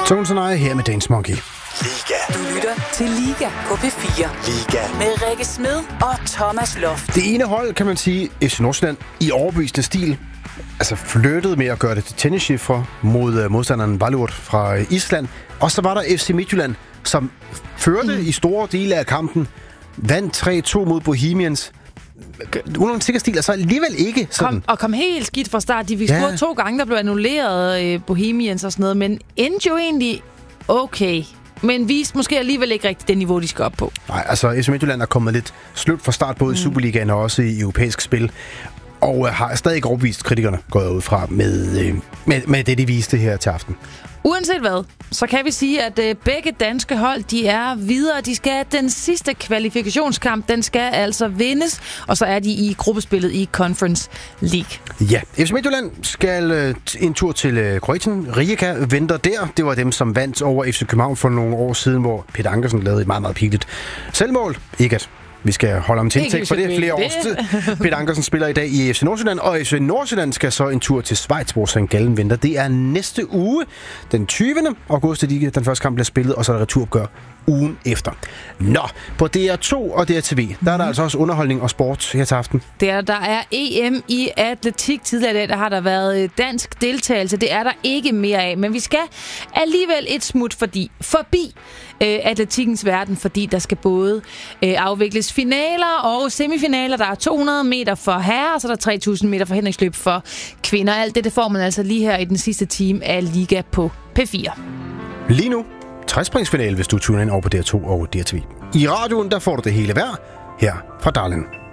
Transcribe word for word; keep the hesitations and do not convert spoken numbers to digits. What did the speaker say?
Tones and I her med Dance Monkey. Liga. Du lytter til Liga på P fire. Liga. Med Rikke Smed og Thomas Loft. Det ene hold, kan man sige, F C Nordsjælland, i overbevisende stil, altså flyttede med at gøre det til tennischiffre mod modstanderen Valur fra Island. Og så var der F C Midtjylland, som førte mm. i store dele af kampen, vandt tre to mod Bohemians. Uden sikker stil, altså alligevel ikke sådan. Kom, og kom helt skidt fra start. De fik ja. scoret to gange, der blev annulleret øh, Bohemians og sådan noget, men endte jo egentlig okay. Men viste måske alligevel ikke rigtigt det niveau, de skal op på. Nej, altså F C Midtjylland er kommet lidt sløvt fra start, både mm. i Superligaen og også i europæisk spil. Og har stadig ikke overbevist kritikerne, går jeg ud fra, med, øh, med, med det, de viste her til aften. Uanset hvad, så kan vi sige, at øh, begge danske hold, de er videre. De skal den sidste kvalifikationskamp, den skal altså vindes, og så er de i gruppespillet i Conference League. Ja, F C Midtjylland skal øh, en tur til øh, Kroatien. Rijeka venter der. Det var dem, som vandt over F C København for nogle år siden, hvor Peter Ankersen lavede et meget, meget pinligt selvmål. Ikke at vi skal holde om tiltægt for det flere års tid. Peter Ankersen spiller i dag i F C Nordsjælland, og F C Nordsjælland skal så en tur til Schweiz, hvor Sankt Gallen venter. Det er næste uge, den tyvende august, den første kamp bliver spillet, og så er der returopgør ugen efter. Nå, på D R to og D R T V, der er der altså også underholdning og sport her til aften. Det er, der er E M i atletik. Tidligere i dag, der har der været dansk deltagelse. Det er der ikke mere af, men vi skal alligevel et smut fordi, forbi øh, atletikkens verden, fordi der skal både øh, afvikles finaler og semifinaler. Der er to hundrede meter for herrer, og så er der tre tusind meter forhindringsløb for kvinder. Alt det, det får man altså lige her i den sidste time af Liga på P fire. Lige nu trespringsfinale, hvis du tuner ind over på D R to og D R T V. I radioen, der får du det hele værd her fra Darlen.